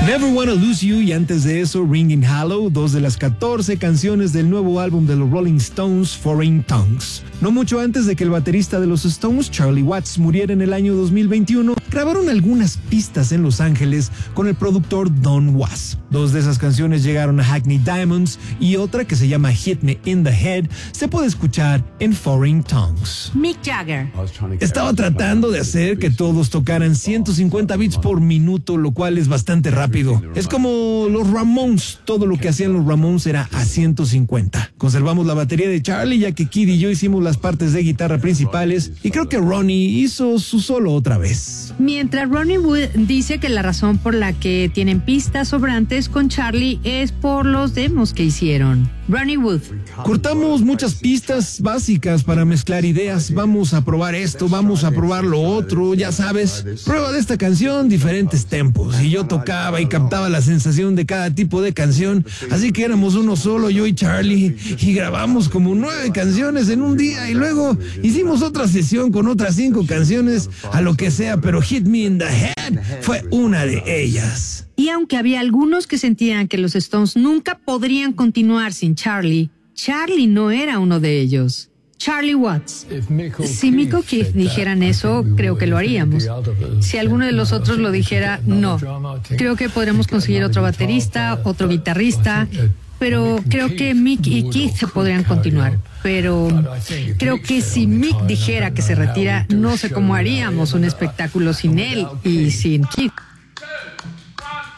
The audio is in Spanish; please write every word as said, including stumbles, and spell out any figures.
Never Wanna Lose You y antes de eso Ringing Hollow, dos de las catorce canciones del nuevo álbum de los Rolling Stones, Foreign Tongues. No mucho antes de que el baterista de los Stones, Charlie Watts, muriera en el año dos mil veintiuno, grabaron algunas pistas en Los Ángeles con el productor Don Was. Dos de esas canciones llegaron a Hackney Diamonds y otra, que se llama Hit Me in the Head, se puede escuchar en Foreign Tongues. Mick Jagger. Estaba tratando de hacer que todos tocaran ciento cincuenta beats por minuto, lo cual es bastante rápido. Es como los Ramones, todo lo que hacían los Ramones era a ciento cincuenta. Conservamos la batería de Charlie, ya que Kid y yo hicimos las partes de guitarra principales, y creo que Ronnie hizo su solo otra vez. Mientras Ronnie Wood dice que la razón por la que tienen pistas sobrantes con Charlie es por los demos que hicieron. Ronnie Wood. Cortamos muchas pistas básicas para mezclar ideas. Vamos a probar esto, vamos a probar lo otro, ya sabes. Prueba de esta canción, diferentes tempos. Y yo tocaba y captaba la sensación de cada tipo de canción. Así que éramos uno solo, yo y Charlie. Y grabamos como nueve canciones en un día. Y luego hicimos otra sesión con otras cinco canciones, a lo que sea. Pero Hit Me in the Head fue una de ellas. Y aunque había algunos que sentían que los Stones nunca podrían continuar sin Charlie, Charlie no era uno de ellos. Charlie Watts. Si Mick o Keith dijeran eso, creo que lo haríamos. Si alguno de los otros lo dijera, no. Creo que podremos conseguir otro baterista, otro guitarrista, pero creo que Mick y Keith se podrían continuar. Pero creo que si Mick dijera que se retira, no sé cómo haríamos un espectáculo sin él y sin Keith.